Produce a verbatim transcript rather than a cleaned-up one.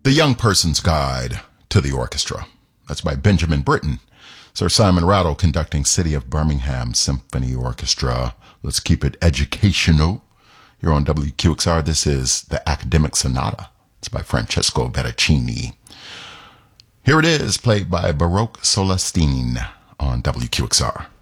The Young Person's Guide to the Orchestra. That's by Benjamin Britten. Sir Simon Rattle conducting City of Birmingham Symphony Orchestra. Let's keep it educational. Here on W Q X R, this is the Academic Sonata. It's by Francesco Bertoncini. Here it is, played by Baroque Solestine on W Q X R.